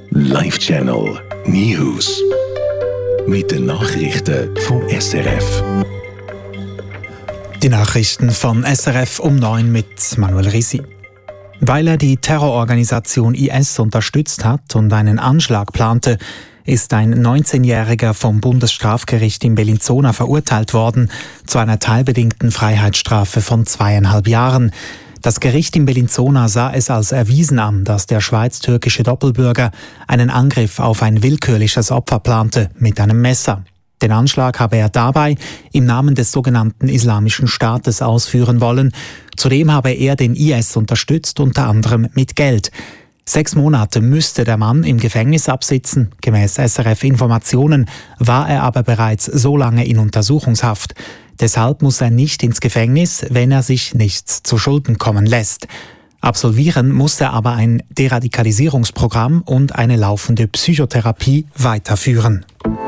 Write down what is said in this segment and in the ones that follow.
Live-Channel News. Mit den Nachrichten vom SRF. Die Nachrichten von SRF um 9 mit Manuel Risi. Weil er die Terrororganisation IS unterstützt hat und einen Anschlag plante, ist ein 19-Jähriger vom Bundesstrafgericht in Bellinzona verurteilt worden zu einer teilbedingten Freiheitsstrafe von 2,5 Jahren. Das Gericht in Bellinzona sah es als erwiesen an, dass der schweiz-türkische Doppelbürger einen Angriff auf ein willkürliches Opfer plante mit einem Messer. Den Anschlag habe er dabei im Namen des sogenannten Islamischen Staates ausführen wollen. Zudem habe er den IS unterstützt, unter anderem mit Geld. 6 Monate müsste der Mann im Gefängnis absitzen. Gemäß SRF-Informationen war er aber bereits so lange in Untersuchungshaft. Deshalb muss er nicht ins Gefängnis, wenn er sich nichts zu Schulden kommen lässt. Absolvieren muss er aber ein Deradikalisierungsprogramm und eine laufende Psychotherapie weiterführen.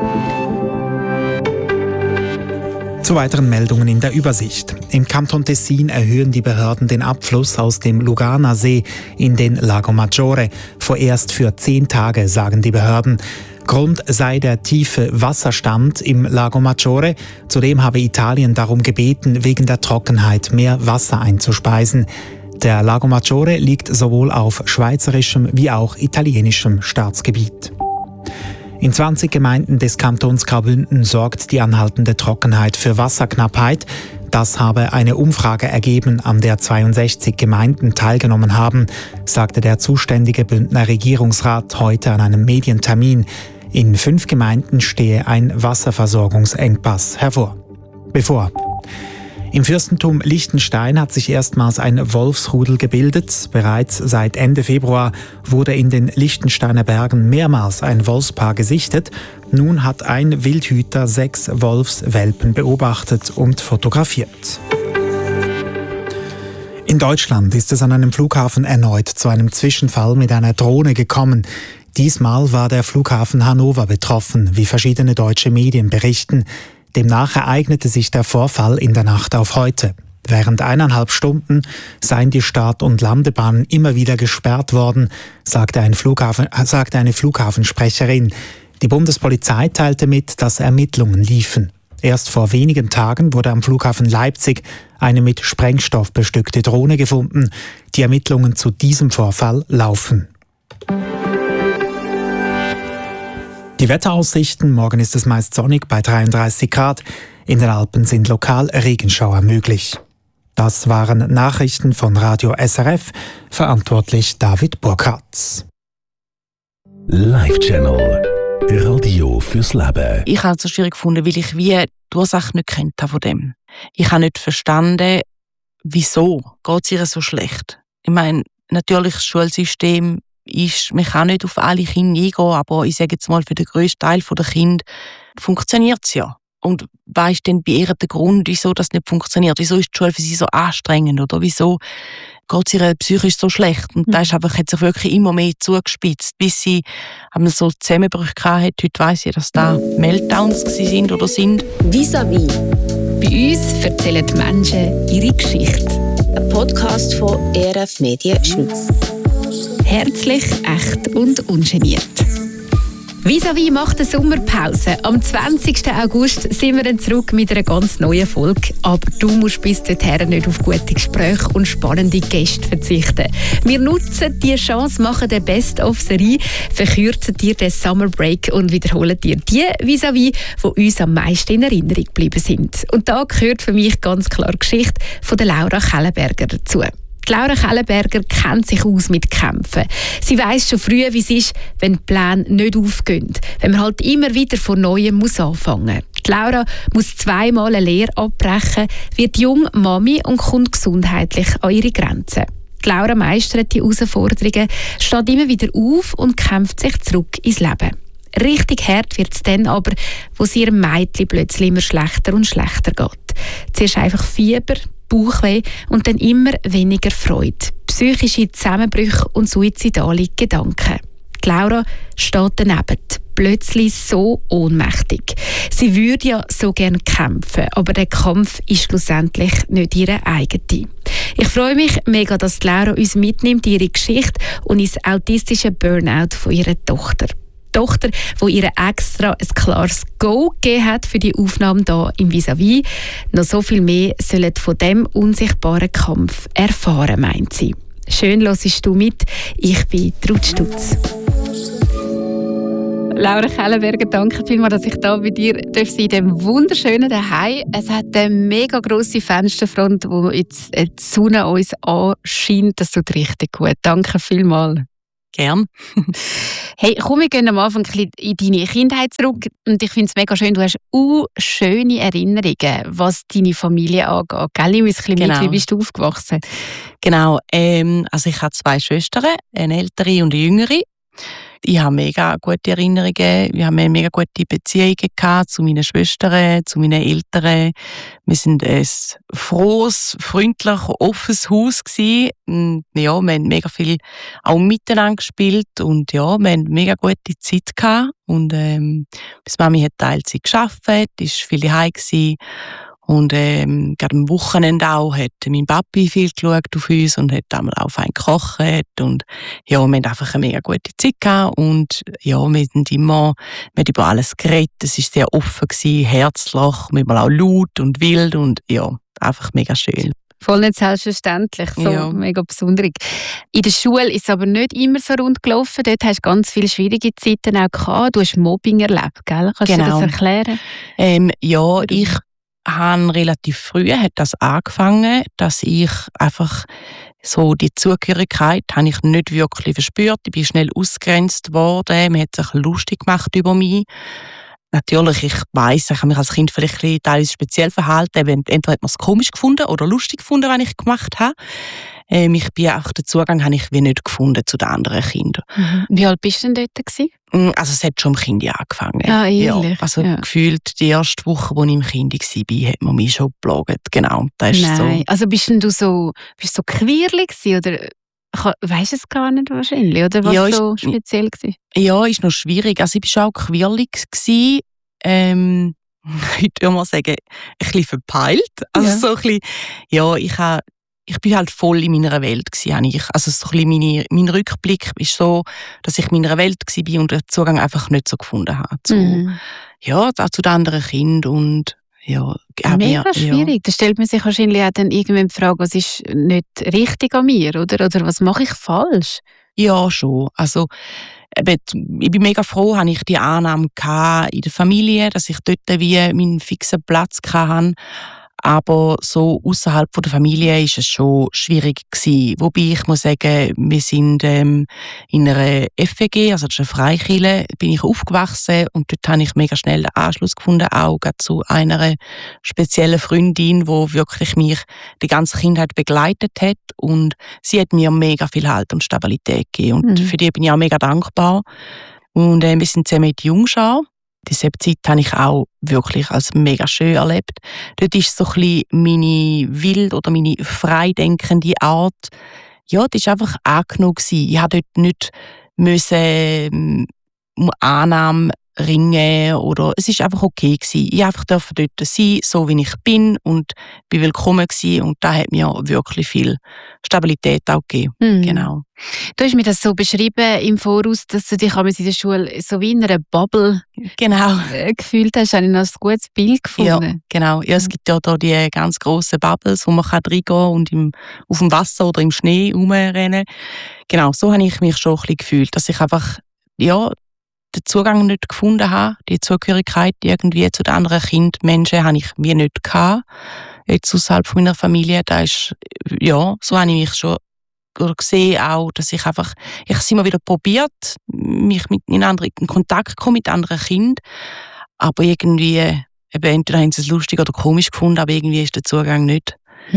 Zu weiteren Meldungen in der Übersicht. Im Kanton Tessin erhöhen die Behörden den Abfluss aus dem Luganer See in den Lago Maggiore. Vorerst für 10 Tage, sagen die Behörden. Grund sei der tiefe Wasserstand im Lago Maggiore. Zudem habe Italien darum gebeten, wegen der Trockenheit mehr Wasser einzuspeisen. Der Lago Maggiore liegt sowohl auf schweizerischem wie auch italienischem Staatsgebiet. In 20 Gemeinden des Kantons Graubünden sorgt die anhaltende Trockenheit für Wasserknappheit. Das habe eine Umfrage ergeben, an der 62 Gemeinden teilgenommen haben, sagte der zuständige Bündner Regierungsrat heute an einem Medientermin. In 5 Gemeinden stehe ein Wasserversorgungsengpass bevor. Im Fürstentum Liechtenstein hat sich erstmals ein Wolfsrudel gebildet. Bereits seit Ende Februar wurde in den Liechtensteiner Bergen mehrmals ein Wolfspaar gesichtet. Nun hat ein Wildhüter 6 Wolfswelpen beobachtet und fotografiert. In Deutschland ist es an einem Flughafen erneut zu einem Zwischenfall mit einer Drohne gekommen. Diesmal war der Flughafen Hannover betroffen, wie verschiedene deutsche Medien berichten. Demnach ereignete sich der Vorfall in der Nacht auf heute. Während 1,5 Stunden seien die Start- und Landebahnen immer wieder gesperrt worden, sagte eine Flughafensprecherin. Die Bundespolizei teilte mit, dass Ermittlungen liefen. Erst vor wenigen Tagen wurde am Flughafen Leipzig eine mit Sprengstoff bestückte Drohne gefunden. Die Ermittlungen zu diesem Vorfall laufen. Die Wetteraussichten: Morgen ist es meist sonnig bei 33 Grad. In den Alpen sind lokal Regenschauer möglich. Das waren Nachrichten von Radio SRF. Verantwortlich David Burkhardt. Live-Channel Radio fürs Leben. Ich habe es so schwierig gefunden, weil ich die Ursache nicht kennt habe von dem. Ich habe nicht verstanden, wieso geht es ihr so schlecht. Ich meine, natürlich das Schulsystem ist, man kann nicht auf alle Kinder eingehen, aber ich sage jetzt mal, für den grössten Teil der Kinder funktioniert es ja. Und was ist denn bei ihr der Grund, wieso das nicht funktioniert? Wieso ist die Schule für sie so anstrengend? Oder wieso geht es ihr psychisch so schlecht? Und das hat sich wirklich immer mehr zugespitzt, bis sie einmal so Zusammenbrüche hatte. Heute weiss ich, dass da Meltdowns sind oder sind. Vis-à-vis. Bei uns erzählen die Menschen ihre Geschichte. Ein Podcast von ERF Medien Schweiz. Herzlich, echt und ungeniert. Vis-à-vis macht eine Sommerpause. Am 20. August sind wir dann zurück mit einer ganz neuen Folge. Aber du musst bis dorthin nicht auf gute Gespräche und spannende Gäste verzichten. Wir nutzen diese Chance, machen eine Best-of-Serie, verkürzen dir den Summer Break und wiederholen dir die Vis-à-vis, die uns am meisten in Erinnerung geblieben sind. Und da gehört für mich ganz klar die Geschichte von der Laura Kellenberger dazu. Die Laura Kellenberger kennt sich aus mit Kämpfen. Sie weiss schon früh, wie es ist, wenn die Pläne nicht aufgehen. Wenn man halt immer wieder von Neuem muss anfangen muss. Die Laura muss 2-mal eine Lehre abbrechen, wird jung Mami und kommt gesundheitlich an ihre Grenzen. Die Laura meistert die Herausforderungen, steht immer wieder auf und kämpft sich zurück ins Leben. Richtig hart wird es dann aber, wo es ihrem Mädchen plötzlich immer schlechter und schlechter geht. Zuerst einfach Fieber, Bauchweh und dann immer weniger Freude, psychische Zusammenbrüche und suizidale Gedanken. Die Laura steht daneben, plötzlich so ohnmächtig. Sie würde ja so gerne kämpfen, aber der Kampf ist schlussendlich nicht ihre eigene. Ich freue mich mega, dass Laura uns mitnimmt, ihre Geschichte und ins autistische Burnout von ihrer Tochter. Die Tochter, die ihr extra ein klares Go gegeben hat für die Aufnahme hier im Vis-à-vis. Noch so viel mehr sollen von diesem unsichtbaren Kampf erfahren, meint sie. Schön hörst du mit. Ich bin Ruth Stutz. Laura Kellenberger, danke vielmals, dass ich da bei dir sein darf, in diesem wunderschönen Zuhause. Es hat eine mega grosse Fensterfront, wo jetzt die Sonne uns anscheint. Das tut richtig gut. Danke vielmals. Gern. Hey, komm, wir gehen am Anfang ein bisschen in deine Kindheit zurück. Und ich finde es mega schön, du hast schöne Erinnerungen, was deine Familie angeht. Gell? Ich muss ein bisschen mit, wie bist du aufgewachsen? Genau, also ich habe 2 Schwestern, eine ältere und eine jüngere. Ich habe mega gute Erinnerungen. Wir haben eine mega gute Beziehung gehabt zu meinen Schwestern, zu meinen Eltern. Wir sind ein frohes, freundlich, offenes Haus gewesen. Und ja, wir haben mega viel auch miteinander gespielt und ja, wir haben mega gute Zeit gehabt. Und meine Mami hat Teilzeit gearbeitet, ist viel daheim gewesen. Und gerade am Wochenende auch hat mein Papi viel geschaut auf uns und hat einmal auch fein gekocht. Und ja, wir haben einfach eine mega gute Zeit gehabt. Und ja, wir haben über alles geredet. Es war sehr offen gewesen, herzlich, manchmal auch laut und wild und ja, einfach mega schön. Voll nicht selbstverständlich, so ja. Mega besonders. In der Schule ist es aber nicht immer so rund gelaufen. Dort hast du ganz viele schwierige Zeiten auch gehabt. Du hast Mobbing erlebt, gell? Kannst du das erklären? Ja, ich habe relativ früh hat das angefangen, dass ich einfach so die Zugehörigkeit habe ich nicht wirklich verspürt. Ich bin schnell ausgegrenzt worden. Man hat sich lustig gemacht über mich. Natürlich, ich weiss, ich habe mich als Kind vielleicht ein bisschen teilweise speziell verhalten. Entweder hat man es komisch gefunden oder lustig gefunden, was ich gemacht habe. Den Zugang habe ich wie nicht gefunden zu den anderen Kindern. Mhm. Wie alt bist du denn dort gewesen? Also es hat schon im Kind angefangen. Ah, ehrlich? Ja, also gefühlt die erste Woche, als ich im Kind war, hat man mich schon geplagt. Genau, das ist so. Also bist du so queerlich gewesen, oder weisst du es gar nicht wahrscheinlich? Oder was ja, so speziell war? Ja, ist noch schwierig. Also ich war schon auch queerlich gewesen. Ich würde mal sagen, ein bisschen verpeilt. Also so ein bisschen, ja, ich bin halt voll in meiner Welt gewesen. Also so ein bisschen mein Rückblick ist so, dass ich in meiner Welt war und den Zugang einfach nicht so gefunden habe zu den anderen Kindern und ja. Mega schwierig. Da stellt man sich wahrscheinlich auch dann irgendwann die Frage, was ist nicht richtig an mir, oder was mache ich falsch? Ja, schon. Also ich bin mega froh, habe ich die Annahme in der Familie, dass ich dort wie meinen fixen Platz hatte. Aber so außerhalb der Familie ist es schon schwierig gewesen. Wobei ich muss sagen, wir sind in einer FWG, also das ist eine Freikirche, bin ich aufgewachsen und dort habe ich mega schnell den Anschluss gefunden, auch zu einer speziellen Freundin, die wirklich mich die ganze Kindheit begleitet hat und sie hat mir mega viel Halt und Stabilität gegeben und für die bin ich auch mega dankbar. Und wir sind zusammen in die Jungschar. Diese Zeit habe ich auch wirklich als mega schön erlebt. Dort ist so ein bisschen meine wild oder meine freidenkende Art, ja, das war einfach angenommen gewesen. Ich musste dort nicht um Annahme ringen oder es ist einfach okay gewesen. Ich durfte dort sein, so wie ich bin und bin willkommen gewesen und das hat mir wirklich viel Stabilität auch gegeben. Genau. Du hast mir das so beschrieben im Voraus, dass du dich in der Schule so wie in einer Bubble gefühlt hast. Habe ich noch ein gutes Bild gefunden. Ja, genau. Ja, es gibt ja da die ganz grossen Bubbles, wo man reingehen kann und auf dem Wasser oder im Schnee rumrennen. Genau, so habe ich mich schon ein bisschen gefühlt, dass ich einfach den Zugang nicht gefunden habe, die Zugehörigkeit irgendwie zu den anderen Menschen habe ich wie nicht gehabt. Jetzt außerhalb von meiner Familie, da ist, ja, so habe ich mich schon gesehen auch, dass ich habe es immer wieder probiert, mich in Kontakt zu kommen mit anderen Kindern, aber irgendwie, entweder haben sie es lustig oder komisch gefunden, aber irgendwie ist der Zugang nicht,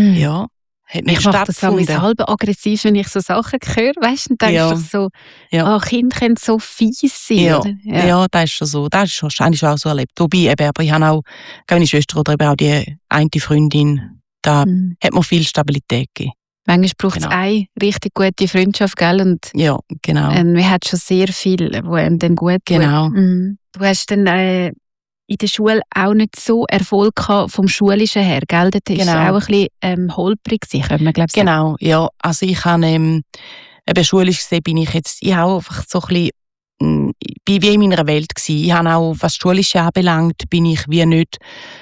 ich mache das auch halb aggressiv, wenn ich so Sachen höre, weißt du, dann denkst du so, Kinder können so fies sein. Ja, das ist schon so. Das ist wahrscheinlich schon auch so erlebt. Wobei, aber ich habe auch meine Schwester oder eben auch die eine Freundin, da hat mir viel Stabilität gegeben. Manchmal braucht es eine richtig gute Freundschaft, gell? Und ja, genau. Man hat schon sehr viel, wo einem dann gut tut. Genau. Mhm. Du hast dann in der Schule auch nicht so Erfolg gehabt vom Schulischen her, gell? Das war auch ein bisschen holprig, könnte man, glaube ich, sagen. Genau, ja. Also ich habe, eben schulisch gesehen, bin ich jetzt, ich habe einfach so ein bisschen, bin wie in meiner Welt gewesen. Ich habe auch, was Schulische anbelangt, bin ich wie nicht,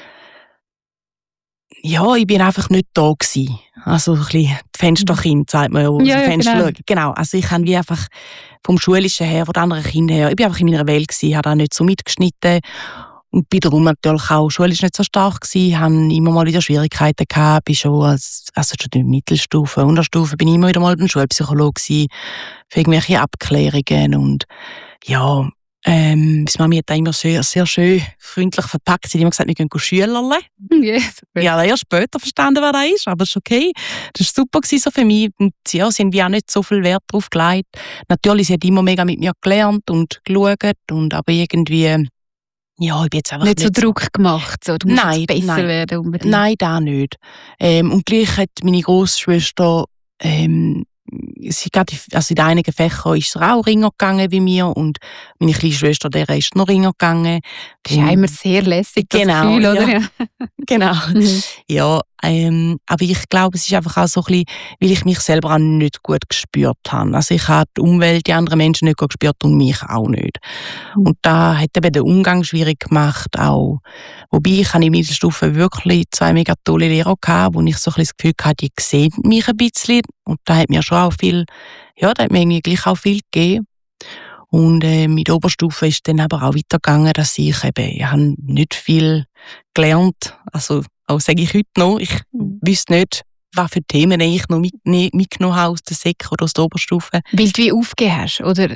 ja, ich bin einfach nicht da gewesen. Also ein bisschen Fensterkind, sagt man ja. Fenster, genau. Also ich habe wie einfach vom Schulischen her, von den anderen Kindern her, ich bin einfach in meiner Welt gewesen, habe da nicht so mitgeschnitten und bin darum natürlich auch schulisch nicht so stark gewesen, habe immer mal wieder Schwierigkeiten gehabt, bin schon schon in der Mittelstufe, Unterstufe, bin ich immer wieder mal beim Schulpsychologe gewesen, für irgendwelche Abklärungen und ja, meine Mami hat da immer sehr, sehr schön freundlich verpackt. Sie hat immer gesagt, wir gehen Schülerle. Yes. Ja, erst später verstanden, wer das ist, aber es war okay. Das war super so für mich. Und ja, sie haben auch nicht so viel Wert darauf gelegt. Natürlich, sie hat immer mega mit mir gelernt und geschaut, aber irgendwie, ja, ich bin jetzt einfach nicht so Druck gemacht, so, du musst jetzt besser werden unbedingt. Nein, da nicht. Und gleich hat meine Großschwester, in einigen Fächern ist sie auch Ringer gegangen wie mir und meine kleine Schwester, der ist noch Ringer gegangen. Das ist ja immer sehr lässig, das Gefühl, oder? Ja. Genau. Ja, aber ich glaube, es ist einfach auch so ein bisschen, weil ich mich selber auch nicht gut gespürt habe. Also ich habe die Umwelt, die anderen Menschen nicht gut gespürt und mich auch nicht. Und da hat eben den Umgang schwierig gemacht auch. Wobei ich in der Mittelstufe wirklich 2 mega tolle Lehrer gehabt, wo ich so ein bisschen das Gefühl hatte, die sehen mich ein bisschen. Und da hat mir schon auch viel, ja, da hat mir irgendwie gleich auch viel gegeben. Und in der Oberstufe ist dann aber auch weitergegangen, dass ich habe nicht viel gelernt. Also auch sage ich heute noch, ich wüsste nicht, was für Themen ich noch mitgenommen habe aus der Sek oder aus der Oberstufe. Weil du wie aufgegeben hast, oder?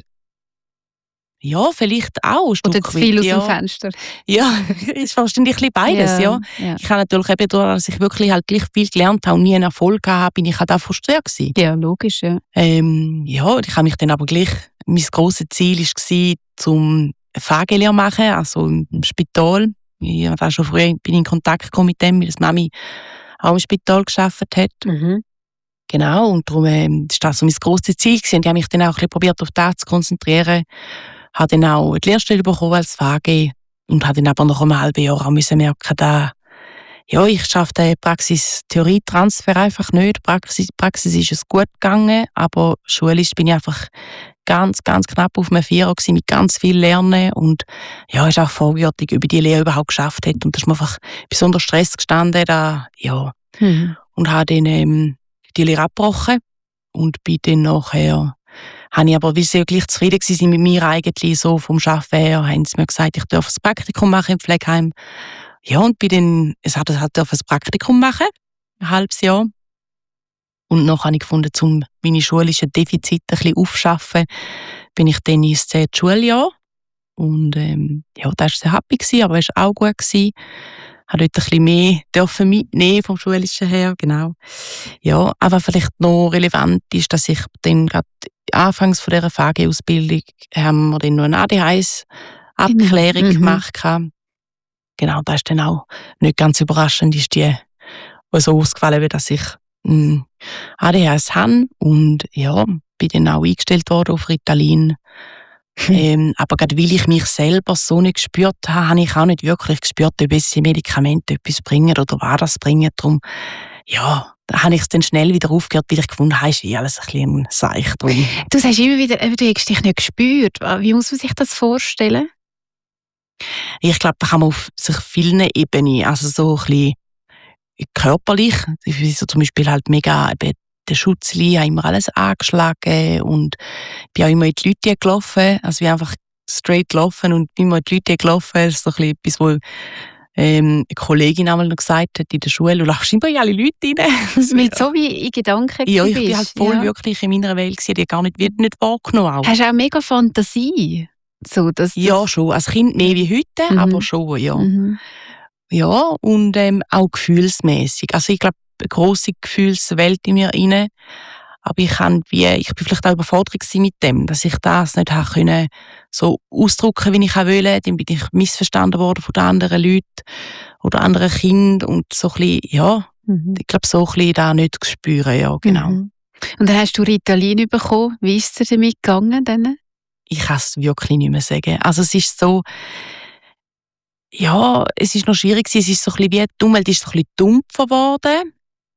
Ja, vielleicht auch ein Stück oder zu viel weit, aus dem Fenster. Ja, ist wahrscheinlich ein bisschen beides, ja. Ich habe natürlich eben dadurch, dass ich wirklich halt gleich viel gelernt habe und nie einen Erfolg hatte, bin ich halt auch frustriert gewesen. Ja, logisch, ja. Ja, ich habe mich dann aber gleich, mein grosses Ziel war, zum FAG-Lehre machen, also im Spital. Ich habe auch schon früher in Kontakt gekommen mit dem, weil das Mami auch im Spital gearbeitet hat. Mhm. Genau, und darum war das so mein grosses Ziel gewesen. Und ich habe mich dann auch ein bisschen probiert, auf das zu konzentrieren. Habe dann auch die Lehrstelle bekommen als FAG und habe dann aber nach einem halben Jahr auch merken, dass ich schaffe den Praxis-Theorie-Transfer einfach nicht. Praxis ist es gut gegangen, aber schulisch bin ich einfach ganz, ganz knapp auf einem 4er gewesen, mit ganz viel Lernen und ja, ist auch folgerichtig, ob ich die Lehre überhaupt geschafft hätte. Und da ist mir einfach besonders Stress gestanden, und habe dann die Lehre abgebrochen und bin dann nachher, habe ich aber, weil sie ja gleich zufrieden waren mit mir eigentlich, so vom Arbeiten her, haben sie mir gesagt, ich darf ein Praktikum machen im Pflegeheim. Ja, und bin dann, darf ein Praktikum machen, ein halbes Jahr. Und noch habe ich gefunden, um meine schulischen Defizite ein bisschen aufzuschaffen, bin ich dann ins 10. Schuljahr. Und da war sehr happy gewesen, aber es war auch gut gewesen. Ich durfte dort ein bisschen mehr mitnehmen vom Schulischen her, genau. Ja, aber vielleicht noch relevant ist, dass ich dann gerade anfangs von dieser FAG-Ausbildung haben wir dann noch eine ADHS-Abklärung gemacht. Genau, das ist dann auch nicht ganz überraschend, ist die so ausgefallen, dass ich ADHS habe und ja, bin dann auch eingestellt worden auf Ritalin. Aber gerade weil ich mich selber so nicht gespürt habe, habe ich auch nicht wirklich gespürt, ob diese Medikamente etwas bringen oder was das bringen. Darum, ja, da habe ich es dann schnell wieder aufgehört, weil ich gefunden habe, ist alles ein bisschen seicht. Du sagst immer wieder, du hast dich nicht gespürt. Wie muss man sich das vorstellen? Ich glaube, da kann man auf sich vielen Ebenen, also so ein bisschen körperlich, so zum Beispiel halt mega der Schutzli, habe immer alles angeschlagen und bin auch immer in die Leute gelaufen, also bin einfach straight gelaufen und immer in die Leute gelaufen. Das ist so ein bisschen etwas, wo eine Kollegin einmal noch gesagt hat in der Schule, du lachst immer in alle Leute rein. Weil so wie in Gedanken ja, ich bin halt voll wirklich in meiner Welt gewesen, die gar nicht wahrgenommen. Hast du auch mega Fantasie? So, ja, schon. Als Kind mehr wie heute, aber schon, ja. Mhm. Ja, und auch gefühlsmäßig. Also ich glaube, eine grosse Gefühlswelt in mir rein. Aber ich bin vielleicht auch überfordert mit dem, dass ich das nicht können, so ausdrücken, wie ich wollte. Dann bin ich missverstanden worden von den anderen Leuten oder anderen Kindern und so ein bisschen, ja, Ich glaube, so ein bisschen da nicht zu spüren, ja, genau. Und dann hast du Ritalin bekommen. Wie ist es dir damit gegangen? Dann? Ich kann es wirklich nicht mehr sagen. Also es ist so, ja, es ist noch schwierig gewesen. Es ist so ein bisschen wie, die Umwelt ist so ein bisschen dumpfer geworden.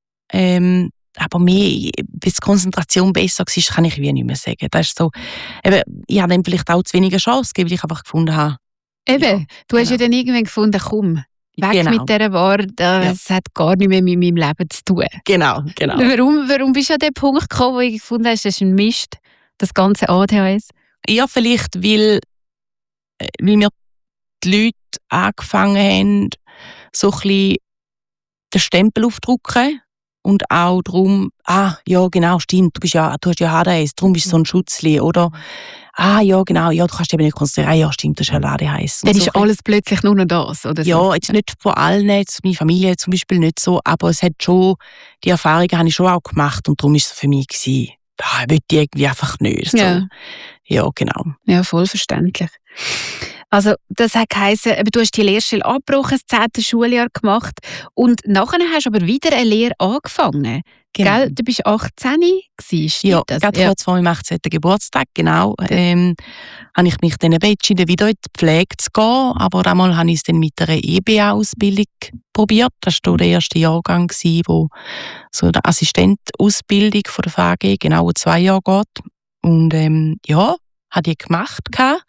Aber mehr, wie die Konzentration besser war, kann ich wie nicht mehr sagen. Das ist so, eben, ich habe dann vielleicht auch zu wenige Chance gegeben, weil ich einfach gefunden habe. Eben, du hast ja dann irgendwann gefunden, komm, weg mit dieser Ware, das hat gar nicht mehr mit meinem Leben zu tun. Genau. Warum bist du an den Punkt gekommen, wo ich gefunden hast, das ist ein Mist, das ganze ADHS? Ja, vielleicht, weil mir die Leute angefangen haben, so ein bisschen den Stempel aufzudrücken und auch darum, ja genau, stimmt, du hast ja ADHS, darum bist du so ein Schutzli, oder ja genau, ja, du kannst eben nicht konzentrieren, ja stimmt, du hast ja ADHS. Dann ist alles plötzlich nur noch das, oder so? Ja, jetzt nicht von allen, jetzt meine Familie zum Beispiel nicht so, aber es hat schon, die Erfahrungen habe ich schon auch gemacht und darum war es für mich gewesen, ich will die irgendwie einfach nicht. So. Ja, genau. Ja, voll verständlich. Also, das hat geheissen, du hast die Lehrstelle abgebrochen, das 10. Schuljahr gemacht und nachher hast du aber wieder eine Lehre angefangen. Genau. Gell? Du bist 18 gewesen, ja, gerade kurz vor meinem 18. Geburtstag, genau. Habe ich mich dann entschieden, wieder in die Pflege zu gehen, aber damals habe ich es dann mit einer EBA-Ausbildung probiert. Das war der erste Jahrgang, wo so eine Assistentausbildung von der VAG genau 2 Jahre geht. Und habe ich gemacht.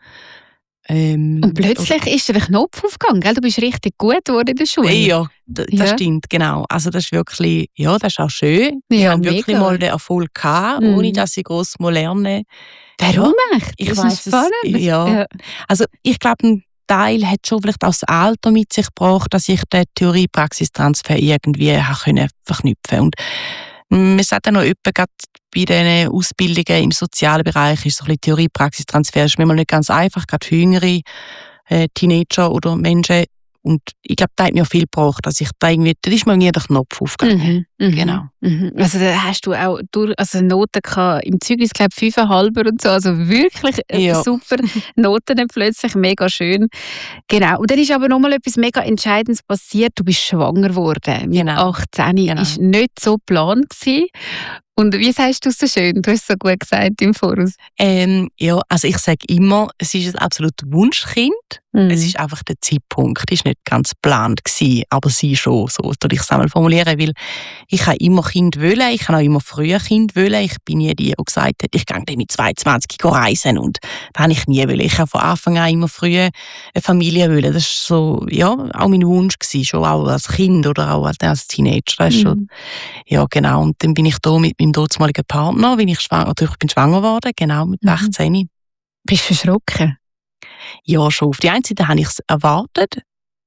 Und plötzlich ist der Knopf aufgegangen, gell? Du bist richtig gut geworden in der Schule. Ja, das stimmt, genau. Also das ist wirklich, das ist auch schön. Ja, ich habe wirklich mal den Erfolg gehabt, ohne dass ich gross mal lernen. Warum echt? Ich weiss es. Ja. Also ich glaube, ein Teil hat schon vielleicht auch das Alter mit sich gebracht, dass ich den Theorie-Praxistransfer irgendwie verknüpfen konnte. Und man sagt ja noch etwa, gerade bei diesen Ausbildungen im sozialen Bereich ist so ein bisschen Theorie-Praxistransfer ist manchmal nicht ganz einfach, gerade für jüngere Teenager oder Menschen. Und ich glaube, da hat mir viel gebracht, dass ich da irgendwie, da ist mir nie der Knopf aufgegangen. Genau. Also da hast du auch Noten gehabt, im Zeugnis, glaube ich, 5,5 und so, also wirklich super Noten plötzlich, mega schön. Genau. Und dann ist aber nochmal etwas mega Entscheidendes passiert, du bist schwanger geworden. Mit 18. Genau. Ist nicht so geplant gewesen. Und wie sagst du es so schön? Du hast es so gut gesagt im Voraus. Ja, also ich sage immer, es ist ein absolutes Wunschkind. Es ist einfach der Zeitpunkt. Es war nicht ganz geplant gewesen, aber sie schon, so soll ich es einmal formulieren, weil ich habe immer Kind wollen, ich habe auch immer früher Kind wollen. Ich bin nie die, die gesagt hat, ich gehe dann mit 22 reisen und das habe ich nie wollen. Ich habe von Anfang an immer früher eine Familie wollen. Das war so, ja, auch mein Wunsch gewesen, schon auch als Kind oder auch als Teenager. Das ist schon, ja, genau. Und dann bin ich da mit meinem damaligen Partner, bin ich schwanger geworden, genau, mit 18. Bist du verschrocken? Ja, schon. Auf die einen Seite habe ich es erwartet.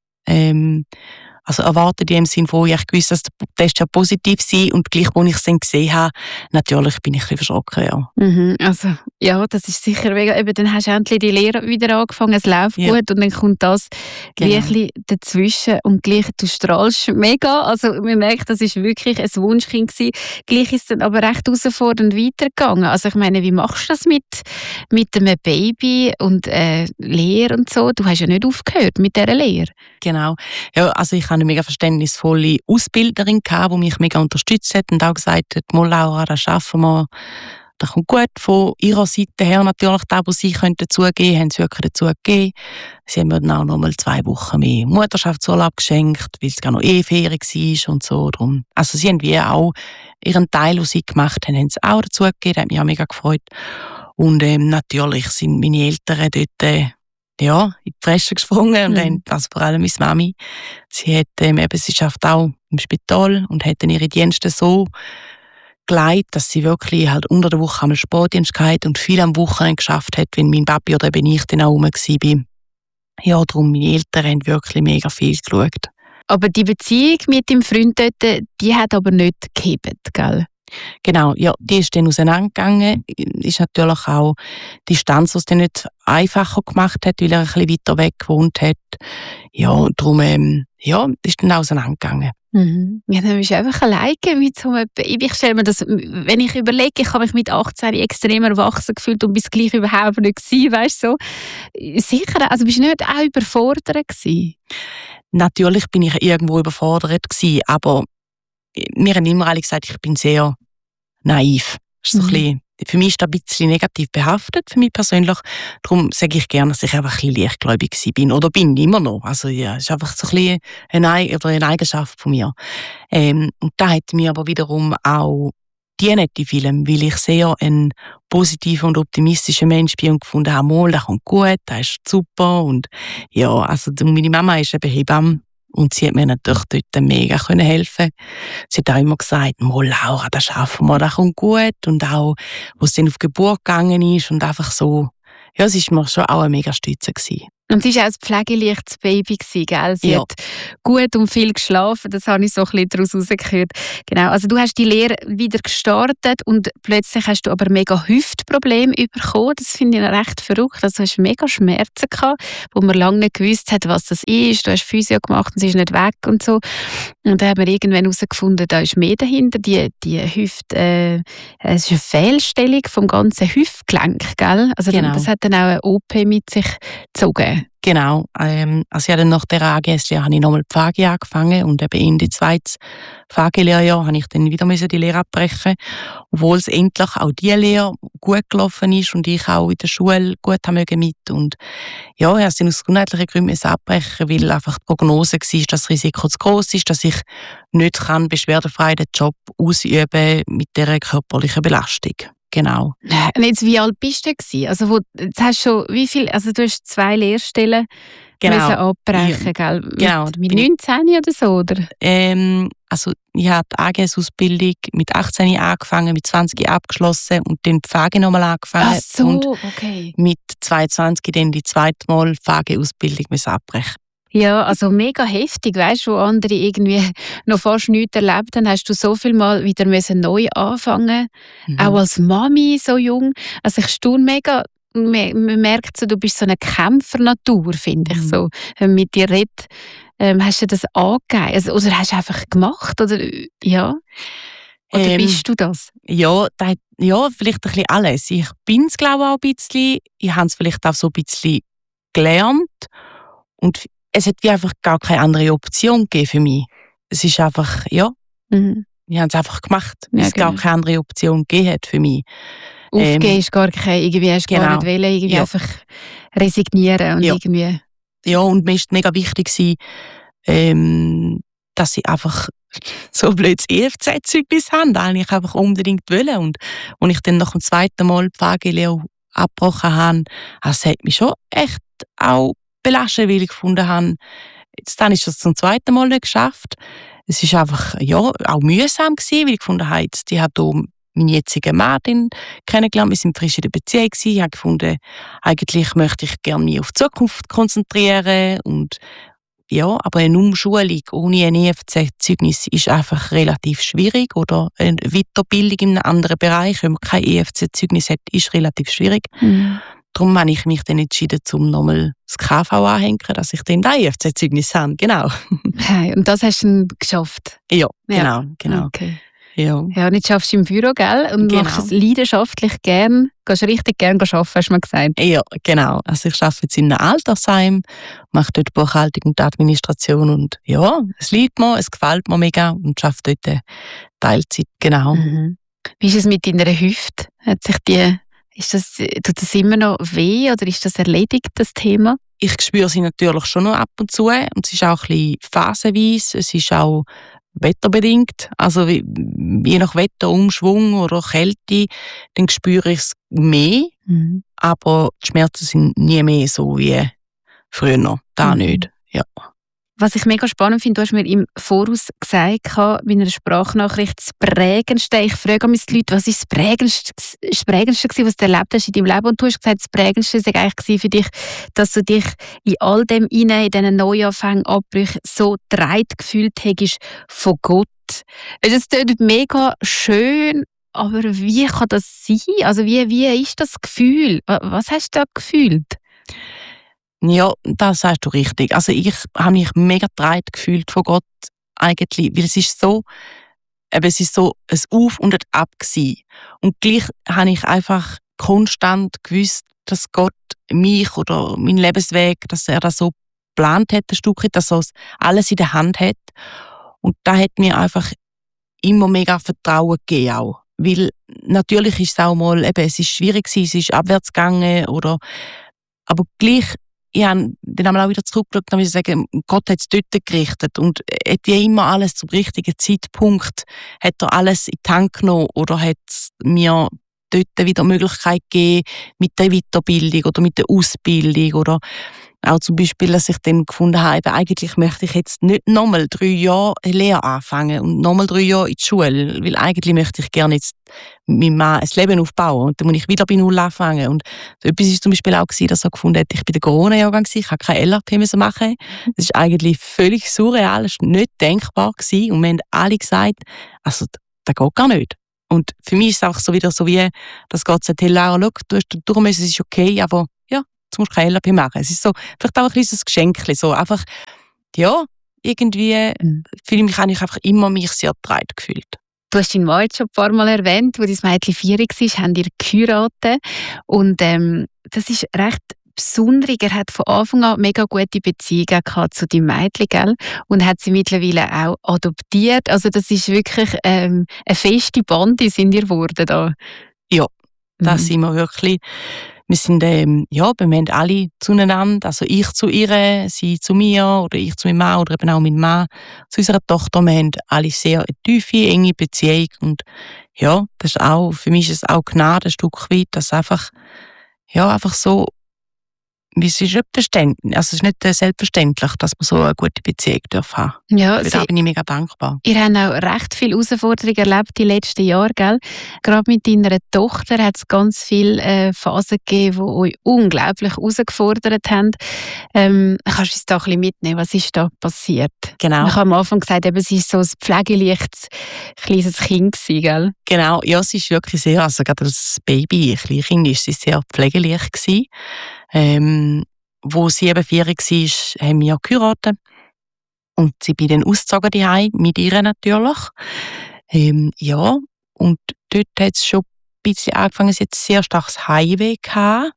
Also erwartet in dem Sinne, wo ich gewusst, dass der Test ja positiv sei und gleich, als ich es dann gesehen habe, natürlich bin ich ein bisschen verschrocken, ja. Also, ja, das ist sicher mega. Eben, dann hast du endlich die Lehre wieder angefangen, es läuft gut und dann kommt das gleich dazwischen und gleich, du strahlst mega. Also man merkt, das ist wirklich ein Wunschkind gewesen. Gleich ist es dann aber recht herausfordernd weitergegangen. Also ich meine, wie machst du das mit einem Baby und Lehre und so? Du hast ja nicht aufgehört mit dieser Lehre. Genau. Ja, also ich hatte eine mega verständnisvolle Ausbilderin, die mich mega unterstützt hat und auch gesagt hat, «Mal Laura, das schaffen wir, das kommt gut». Von ihrer Seite her natürlich, da, wo sie dazugeben können, haben sie wirklich dazugegeben. Sie haben mir dann auch noch mal 2 Wochen mehr Mutterschaftsurlaub geschenkt, weil es gar noch Ferien war und so. Darum. Also sie haben wie auch ihren Teil, den sie gemacht haben, sie auch dazugegeben. Das hat mich auch mega gefreut. Und natürlich sind meine Eltern dort in die Fresse gesprungen und also vor allem meine Mami. Sie hat sie schafft auch im Spital und hat dann ihre Dienste so geleitet, dass sie wirklich halt unter der Woche einmal Sportdienst hatte und viel am Wochenende geschafft hat, wenn mein Papi oder eben ich dann auch rum war. Ja, darum, meine Eltern haben wirklich mega viel geschaut. Aber die Beziehung mit dem Freund dort, die hat aber nicht gehebt, gell? Genau, ja, die ist dann auseinandergegangen. Ist natürlich auch die Distanz, die es dann nicht einfacher gemacht hat, weil er ein bisschen weiter weg gewohnt hat. Ja, und darum, ist dann auseinandergegangen. Ja, dann bist du einfach alleine mit so einem Baby. Ich stelle mir das, wenn ich überlege, ich habe mich mit 18 extrem erwachsen gefühlt und bis gleich überhaupt nicht gewesen, weißt du, so. Sicher, also bist du nicht auch überfordert gewesen? Natürlich bin ich irgendwo überfordert gewesen, aber mir haben immer alle gesagt, ich bin sehr naiv. Das ist so ein bisschen, für mich ist das ein bisschen negativ behaftet, für mich persönlich. Darum sage ich gerne, dass ich einfach ein bisschen leichtgläubig bin. Oder bin immer noch. Also ja, es ist einfach so ein bisschen eine Eigenschaft von mir. Und da hat mir aber wiederum auch die nette Film, weil ich sehr ein positiver und optimistischer Mensch bin und gefunden habe, das kommt gut, das ist super. Und ja, also meine Mama ist eben Hebamme. Und sie hat mir natürlich dort mega helfen. Sie hat auch immer gesagt, Laura, das schaffen wir, das kommt gut. Und auch, wo es dann auf die Geburt gegangen ist und einfach so, ja, es war mir schon auch eine mega Stütze gewesen. Und sie war auch ein pflegeleichtes Baby, gell? Sie hat gut und viel geschlafen, das habe ich so ein bisschen daraus herausgehört. Genau, also du hast die Lehre wieder gestartet und plötzlich hast du aber mega Hüftprobleme bekommen. Das finde ich recht verrückt. Also du hast mega Schmerzen gehabt, wo man lange nicht gewusst hat, was das ist. Du hast Physio gemacht und sie ist nicht weg und so. Und dann haben wir irgendwann herausgefunden, da ist mehr dahinter. Die Hüfte, es ist eine Fehlstellung vom ganzen Hüftgelenk, gell? Also genau. Das hat dann auch eine OP mit sich gezogen. Genau. Also ja, nach der AGS-Lehre habe ich nochmal die Pflege angefangen und eben in die zweite Pflegelehrjahr habe ich dann wieder die Lehre abbrechen, obwohl es endlich auch diese Lehre gut gelaufen ist und ich auch in der Schule gut haben mit. Und ja, ich habe es aus gesundheitlichen Gründen abbrechen, weil einfach die Prognose war, dass das Risiko zu gross ist, dass ich nicht beschwerdefrei den Job ausüben mit dieser körperlichen Belastung. Genau. Und jetzt, wie alt bist du gewesen? Also jetzt hast du schon, wie viel, also du hast 2 Lehrstellen müssen abbrechen, ja, gell? Genau. Mit 19 oder so, oder? Also ich habe die AGS-Ausbildung mit 18 angefangen, mit 20 abgeschlossen und dann die Pflege nochmal angefangen. Ach so, und okay. Mit 22 dann die zweite Mal Pflegeausbildung abbrechen. Ja, also mega heftig, weißt du, wo andere irgendwie noch fast nichts erlebt haben, hast du so viel Mal wieder neu anfangen, auch als Mami so jung. Also ich staune mega, man merkt so, du bist so eine Kämpfernatur, finde ich so. Wenn man mit dir redet, hast du das angegeben, also, oder hast du einfach gemacht, oder ja? Oder bist du das? Ja, vielleicht ein bisschen alles. Ich bin es, glaube ich, auch ein bisschen. Ich habe es vielleicht auch so ein bisschen gelernt und es hat wie einfach gar keine andere Option gegeben für mich. Es ist einfach, ich habe es einfach gemacht, weil es gar keine andere Option gegeben hat für mich. Aufgeben ist gar keine, irgendwie hast du gar nicht wollen, irgendwie einfach resignieren und irgendwie. Ja, und mir war mega wichtig, dass ich einfach so blöd das EFZ-Zeugnis habe, das ich einfach unbedingt wollte. Und als ich dann nach dem zweiten Mal die Pflegelehre abgebrochen habe, das hat mich schon echt auch belastet, weil ich gefunden habe, jetzt habe ich das zum zweiten Mal nicht geschafft. Es war einfach auch mühsam gewesen, weil ich gefunden habe, ich habe hier meinen jetzigen Mann kennengelernt, wir sind frisch in der Beziehung gewesen. Ich habe gefunden, eigentlich möchte ich gerne mich auf die Zukunft konzentrieren und aber eine Umschulung ohne ein EFZ-Zeugnis ist einfach relativ schwierig oder eine Weiterbildung in einem anderen Bereich, wenn man kein EFZ-Zeugnis hat, ist relativ schwierig. Darum habe ich mich dann entschieden, um nochmal das KV anhängen, dass ich dann ein EFZ-Zeugnis habe. Genau. Hey, und das hast du dann geschafft? Ja, genau. Okay. Ja. Und jetzt schaffst du im Büro, gell? Und machst es leidenschaftlich gern. Gehst richtig gern arbeiten, hast du mir gesagt. Ja, genau. Also ich arbeite jetzt in einem Altersheim, mache dort Buchhaltung und Administration und es liegt mir, es gefällt mir mega und arbeite dort Teilzeit, genau. Wie ist es mit deiner Hüfte? Tut das immer noch weh oder ist das erledigt, das Thema? Ich spüre sie natürlich schon noch ab und zu und es ist auch ein bisschen phasenweise, es ist auch wetterbedingt, also je nach Wetterumschwung oder Kälte, dann spüre ich es mehr, aber die Schmerzen sind nie mehr so wie früher, da nicht, ja. Was ich mega spannend finde, du hast mir im Voraus gesagt, bei einer Sprachnachricht, das Prägendste, ich frage mich die Leute, was ist das Prägendste was du erlebt hast in deinem Leben? Und du hast gesagt, das Prägendste war eigentlich für dich, dass du dich in all dem in diesen Neuanfängen, Abbrüchen so getragen gefühlt hast von Gott. Das klingt mega schön, aber wie kann das sein? Also wie ist das Gefühl? Was hast du da gefühlt? Ja, das sagst du richtig. Also ich habe mich mega getragen gefühlt von Gott eigentlich, weil es ist so ein Auf und ein Ab gewesen. Und gleich habe ich einfach konstant gewusst, dass Gott mich oder meinen Lebensweg, dass er das so geplant hat, ein Stückchen, dass er alles in der Hand hat. Und da hat mir einfach immer mega Vertrauen gegeben auch. Weil natürlich ist es auch mal, eben, es ist schwierig gewesen, es ist abwärts gegangen, aber gleich, ich habe dann einmal auch wieder zurückgeschaut und sagen, Gott hat es dort gerichtet und hat wie immer alles zum richtigen Zeitpunkt, hat er alles in die Hand genommen oder hat mir dort wieder Möglichkeit gegeben mit der Weiterbildung oder mit der Ausbildung oder auch zum Beispiel, dass ich dann gefunden habe, eigentlich möchte ich jetzt nicht nochmal 3 Jahre Lehre anfangen und nochmal 3 Jahre in die Schule, weil eigentlich möchte ich gerne jetzt mit meinem Mann ein Leben aufbauen und dann muss ich wieder bei Null anfangen. Und so etwas war zum Beispiel auch, dass er gefunden hat, ich bin der Corona-Jahrgang, ich habe keine LRP machen. Das ist eigentlich völlig surreal, das war nicht denkbar gewesen. Und wir haben alle gesagt, also das geht gar nicht. Und für mich ist es auch so wieder so wie, dass Gott sagt, hey Lara, schau, du hast durch müssen, es ist okay, aber ja, jetzt musst du keine LRP machen. Es ist so, vielleicht auch ein kleines Geschenk, so einfach, ja, irgendwie fühle ich mich eigentlich einfach immer sehr getragen gefühlt. Du hast deinen Mann jetzt schon ein paar Mal erwähnt, wo dein Mädchen 4 war, haben ihr geheiratet. Und das ist recht besonders. Er hat von Anfang an mega gute Beziehungen gehabt zu deinem Mädchen, gell? Und hat sie mittlerweile auch adoptiert. Also das ist wirklich eine feste Bande sind ihr geworden da. Ja, das sind wir wirklich. Wir sind, wir haben alle zueinander, also ich zu ihr, sie zu mir oder ich zu meinem Mann oder eben auch mein Mann zu unserer Tochter. Wir haben alle sehr eine tiefe, enge Beziehung und ja, das ist auch, für mich ist es auch Gnade ein Stück weit, dass einfach so, es ist nicht verständlich, also es ist nicht selbstverständlich, dass man so eine gute Beziehung haben. Ja, da bin ich mega dankbar. Ihr habt auch recht viele Herausforderungen erlebt die letzten Jahre, gell? Gerade mit deiner Tochter hat es ganz viele Phasen gegeben, die euch unglaublich herausgefordert haben. Kannst du uns da ein bisschen mitnehmen? Was ist da passiert? Genau. Ich habe am Anfang gesagt, eben, sie war so ein pflegeleichtes kleines Kind gewesen, gell? Genau, ja, sie ist wirklich sehr, also gerade als Baby, Kleinkind, ist sie sehr pflegeleicht gewesen. Wo sie eben 4 war, haben wir geheiratet. Und sie bin dann ausgezogen daheim, mit ihr natürlich. Ja, und dort hat es schon ein bisschen angefangen, sie hat sehr starkes Heimweh gehabt.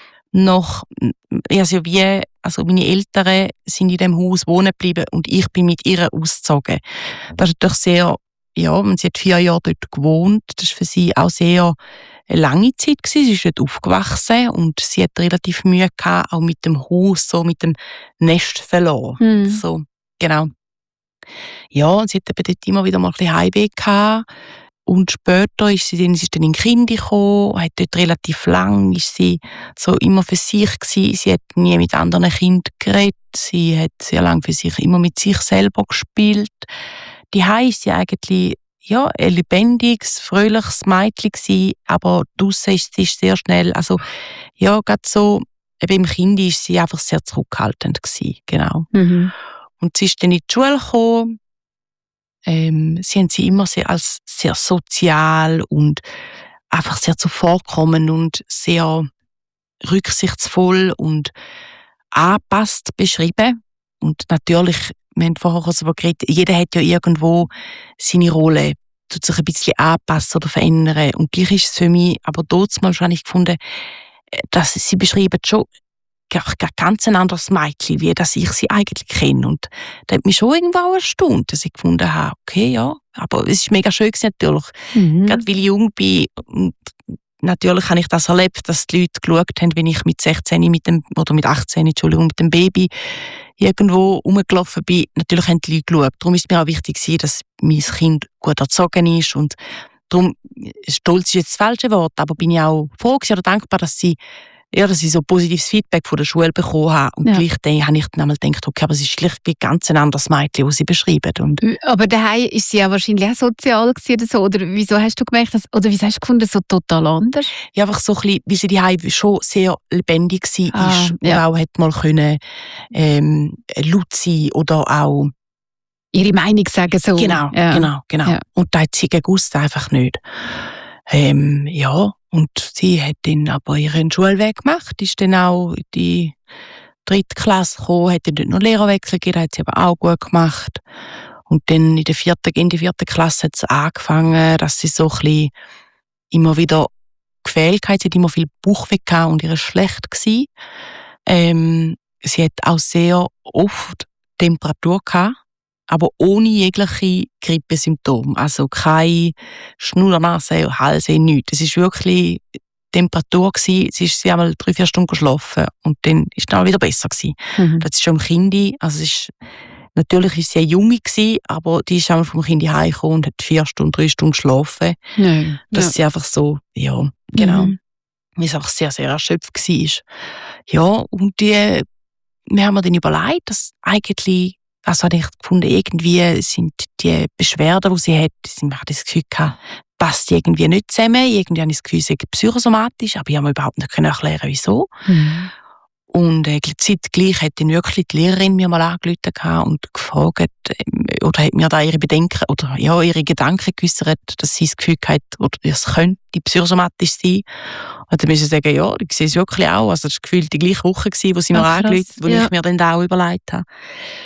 Also meine Eltern sind in dem Haus wohnen geblieben und ich bin mit ihr ausgezogen. Das ist natürlich sehr, ja, sie hat 4 Jahre dort gewohnt. Das war für sie auch sehr eine lange Zeit gewesen. Sie ist dort aufgewachsen und sie hat relativ Mühe gehabt, auch mit dem Haus, so mit dem Nest verloren. So, genau. Ja, und sie hat eben dort immer wieder mal ein bisschen Heimweh gehabt. Und später ist sie dann in Kinder gekommen, hat dort relativ lang, ist sie so immer für sich gewesen. Sie hat nie mit anderen Kindern geredet. Sie hat sehr lange für sich immer mit sich selber gespielt. Daheim ist sie eigentlich ein lebendiges, fröhliches Mädchen gewesen, aber draussen ist sie sehr schnell, also ja, gerade so, eben im Kind ist sie einfach sehr zurückhaltend gewesen, genau. Und sie ist dann in die Schule gekommen. Sie haben sie immer als sehr sozial und einfach sehr zuvorkommend und sehr rücksichtsvoll und angepasst beschrieben. Und natürlich, wir haben vorher darüber geredet, jeder hat ja irgendwo seine Rolle, tut sich ein bisschen anpassen oder verändern. Und gleich ist es für mich, aber damals habe ich gefunden, dass sie beschreiben schon ganz ein anderes Mädchen, wie das ich sie eigentlich kenne. Und das hat mich schon irgendwo auch erstaunt, dass ich gefunden habe, okay, ja, aber es ist mega schön gewesen, natürlich. Gerade weil ich jung bin, und natürlich habe ich das erlebt, dass die Leute geschaut haben, wenn ich mit 16 mit 18, mit dem Baby irgendwo rumgelaufen bin. Natürlich haben die Leute geschaut. Darum ist mir auch wichtig, dass mein Kind gut erzogen ist. Und darum, stolz ist jetzt das falsche Wort, aber bin ich auch froh oder dankbar, dass ich so positives Feedback von der Schule bekommen habe. Und gleich habe ich dann einmal gedacht, okay, aber es ist gleich wie ganz ein anderes Mädchen, das sie beschreiben. Und aber daheim ist sie ja wahrscheinlich auch sozial oder so. Oder wieso hast du gemerkt, oder wieso hast du gefunden, so total anders? Ja, einfach so ein bisschen, weil sie daheim schon sehr lebendig war. Und auch hat mal können, laut sein oder auch ihre Meinung sagen so. Genau. Ja. Und da hat sie gewusst einfach nicht. Und sie hat dann aber ihren Schulweg gemacht, ist dann auch in die 3. Klasse gekommen, hat dann dort noch Lehrerwechsel gegeben, hat sie aber auch gut gemacht. Und dann in der 4. Klasse hat es angefangen, dass sie so ein bisschen immer wieder gefehlt hat. Sie hat immer viel Bauchweh gehabt und ihr war schlecht gewesen. Sie hat auch sehr oft Temperatur gehabt. aber ohne jegliche Grippesymptome. Also keine Schnurrnase, Halsweh, nichts. Es war wirklich Temperatur gewesen. Sie ist einmal 3-4 Stunden geschlafen und dann ist es dann wieder besser gewesen. Das ist schon im Kindi, also es ist, natürlich ist sie eine Junge gewesen, aber die ist einmal vom Kindi heimgekommen und hat 4 Stunden, 3 Stunden geschlafen. Nein. Dass sie einfach so, ja, genau, weil es einfach sehr, sehr erschöpft war. Ja, und wir haben mir dann überlegt, dass eigentlich, also habe ich gefunden, irgendwie sind die Beschwerden, die sie hat, ich habe das Gefühl gehabt, passt irgendwie nicht zusammen. Irgendwie habe ich das Gefühl, es sei psychosomatisch, aber ich habe mir überhaupt nicht erklären, wieso. Und zeitgleich hat dann wirklich die Lehrerin mir mal angerufen und gefragt, oder hat mir da ihre Bedenken, oder ja, ihre Gedanken geäussert, dass sie das Gefühl hat, oder es könnte psychosomatisch sein. Und dann müssen sie sagen, ja, ich sehe es wirklich auch. Also das war gefühlt die gleiche Woche, wo sie mir angerufen, wo ich mir dann auch überlegt habe.